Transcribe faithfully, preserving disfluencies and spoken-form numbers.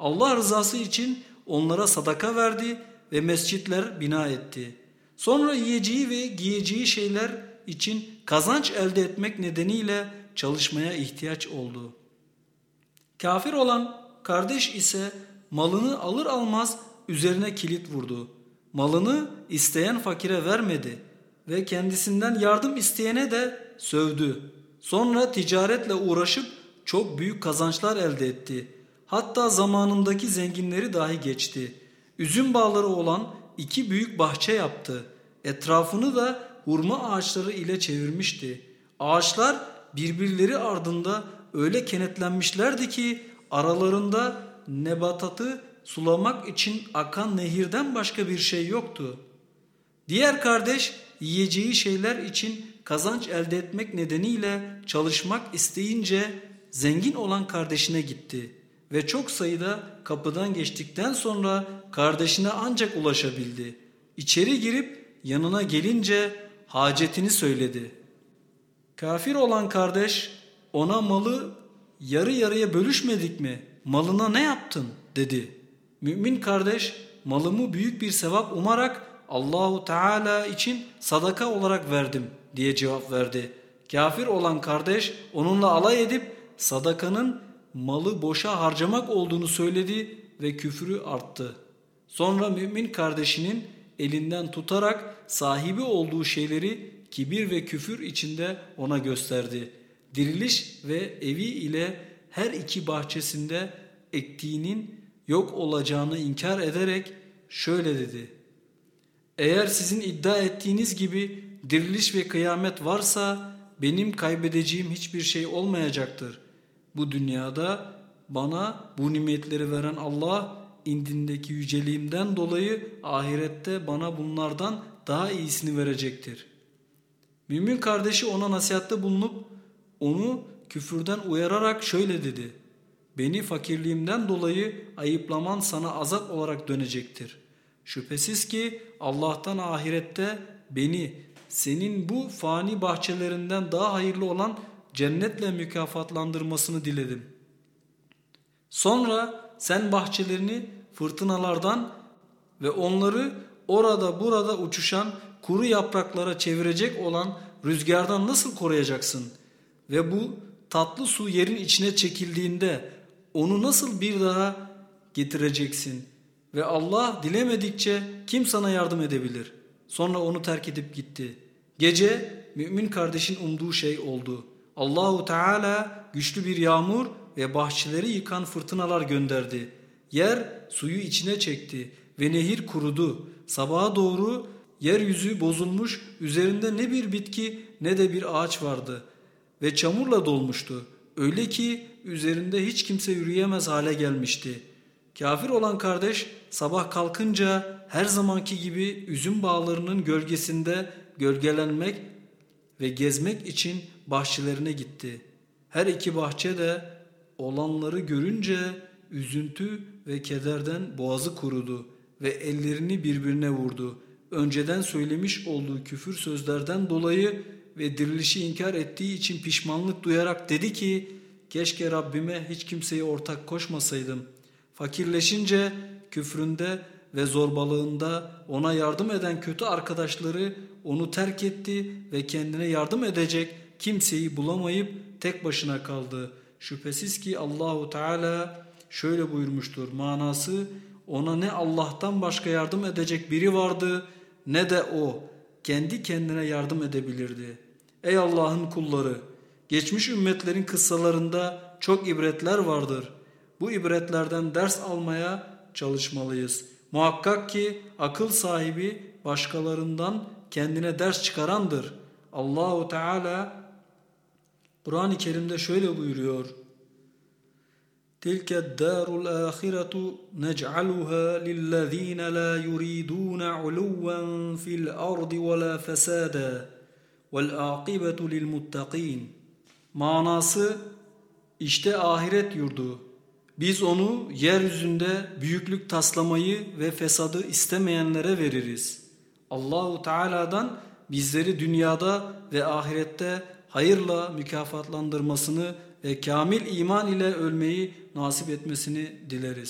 Allah rızası için onlara sadaka verdi ve mescitler bina etti. Sonra yiyeceği ve giyeceği şeyler için kazanç elde etmek nedeniyle çalışmaya ihtiyaç oldu. Kafir olan kardeş ise malını alır almaz üzerine kilit vurdu. Malını isteyen fakire vermedi ve kendisinden yardım isteyene de sövdü. Sonra ticaretle uğraşıp çok büyük kazançlar elde etti. Hatta zamanındaki zenginleri dahi geçti. Üzüm bağları olan iki büyük bahçe yaptı. Etrafını da hurma ağaçları ile çevirmişti. Ağaçlar birbirleri ardında öyle kenetlenmişlerdi ki aralarında nebatatı sulamak için akan nehirden başka bir şey yoktu. Diğer kardeş yiyeceği şeyler için kazanç elde etmek nedeniyle çalışmak isteyince zengin olan kardeşine gitti ve çok sayıda kapıdan geçtikten sonra kardeşine ancak ulaşabildi. İçeri girip yanına gelince hacetini söyledi. Kafir olan kardeş ona malı yarı yarıya bölüşmedik mi? Malına ne yaptın? dedi. Mümin kardeş malımı büyük bir sevap umarak Allahu Teala için sadaka olarak verdim diye cevap verdi. Kafir olan kardeş onunla alay edip sadakanın malı boşa harcamak olduğunu söyledi ve küfrü arttı. Sonra mümin kardeşinin elinden tutarak sahibi olduğu şeyleri kibir ve küfür içinde ona gösterdi. Diriliş ve evi ile her iki bahçesinde ektiğinin yok olacağını inkar ederek şöyle dedi. Eğer sizin iddia ettiğiniz gibi diriliş ve kıyamet varsa benim kaybedeceğim hiçbir şey olmayacaktır. Bu dünyada bana bu nimetleri veren Allah indindeki yüceliğimden dolayı ahirette bana bunlardan daha iyisini verecektir. Mümin kardeşi ona nasihatte bulunup onu küfürden uyararak şöyle dedi. Beni fakirliğimden dolayı ayıplaman sana azap olarak dönecektir. Şüphesiz ki Allah'tan ahirette beni senin bu fani bahçelerinden daha hayırlı olan cennetle mükafatlandırmasını diledim. Sonra sen bahçelerini fırtınalardan ve onları orada burada uçuşan kuru yapraklara çevirecek olan rüzgardan nasıl koruyacaksın? Ve bu tatlı su yerin içine çekildiğinde onu nasıl bir daha getireceksin? Ve Allah dilemedikçe kim sana yardım edebilir? Sonra onu terk edip gitti. Gece mümin kardeşin umduğu şey oldu. Allahu Teala güçlü bir yağmur ve bahçeleri yıkan fırtınalar gönderdi. Yer suyu içine çekti ve nehir kurudu. Sabaha doğru yeryüzü bozulmuş, üzerinde ne bir bitki ne de bir ağaç vardı ve çamurla dolmuştu. Öyle ki üzerinde hiç kimse yürüyemez hale gelmişti. Kafir olan kardeş sabah kalkınca her zamanki gibi üzüm bağlarının gölgesinde gölgelenmek ve gezmek için bahçelerine gitti. Her iki bahçe de olanları görünce üzüntü ve kederden boğazı kurudu ve ellerini birbirine vurdu. Önceden söylemiş olduğu küfür sözlerden dolayı ve dirilişi inkar ettiği için pişmanlık duyarak dedi ki, keşke Rabbime hiç kimseyi ortak koşmasaydım. Fakirleşince küfründe ve zorbalığında ona yardım eden kötü arkadaşları onu terk etti ve kendine yardım edecek kimseyi bulamayıp tek başına kaldı. Şüphesiz ki Allahu Teala şöyle buyurmuştur. Manası, ona ne Allah'tan başka yardım edecek biri vardı ne de o kendi kendine yardım edebilirdi. Ey Allah'ın kulları! Geçmiş ümmetlerin kıssalarında çok ibretler vardır. Bu ibretlerden ders almaya çalışmalıyız. Muhakkak ki akıl sahibi başkalarından kendine ders çıkarandır. Allahu Teala Kur'an-ı Kerim'de şöyle buyuruyor. Tilke ad-darul ahiretu nec'aluha lillezine la yuridun uluven fil ardi ve la fesada vel akibetu lil muttaqin. Manası, işte ahiret yurdu. Biz onu yeryüzünde büyüklük taslamayı ve fesadı istemeyenlere veririz. Allahu Teala'dan bizleri dünyada ve ahirette hayırla mükafatlandırmasını ve kamil iman ile ölmeyi nasip etmesini dileriz.